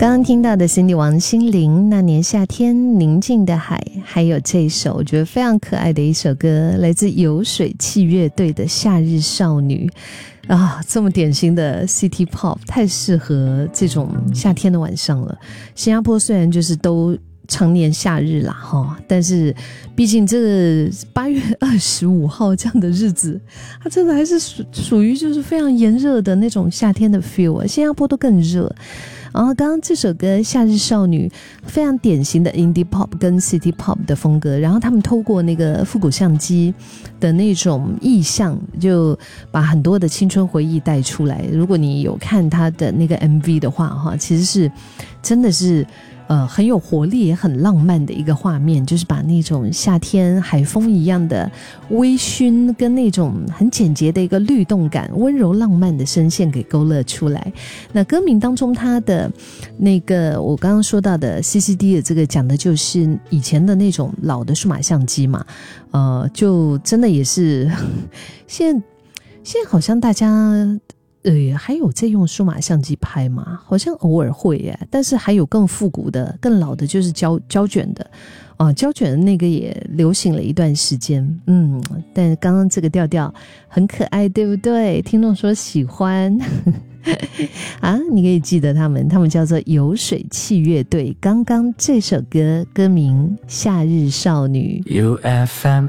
刚刚听到的 Cindy 王心凌那年夏天宁静的海，还有这一首我觉得非常可爱的一首歌，来自有水汽乐队的夏日少女啊，这么典型的 City Pop 太适合这种夏天的晚上了。新加坡虽然就是都常年夏日啦但是毕竟这个8月25号这样的日子，它真的还是属于就是非常炎热的那种夏天的 feel 啊，新加坡都更热。然后刚刚这首歌《夏日少女》非常典型的 indie pop 跟 city pop 的风格，然后他们透过那个复古相机的那种意象，就把很多的青春回忆带出来。如果你有看他的那个 MV 的话其实是真的是很有活力也很浪漫的一个画面，就是把那种夏天海风一样的微醺跟那种很简洁的一个律动感，温柔浪漫的声线给勾勒出来。那歌名当中它的那个我刚刚说到的 CCD 的这个讲的就是以前的那种老的数码相机嘛，就真的也是现在好像大家还有在用数码相机拍吗？好像偶尔会耶，但是还有更复古的更老的就是胶卷的胶卷的那个也流行了一段时间但刚刚这个调调很可爱对不对？听众说喜欢啊，你可以记得他们叫做有水汽乐队，刚刚这首歌歌名夏日少女。 UFM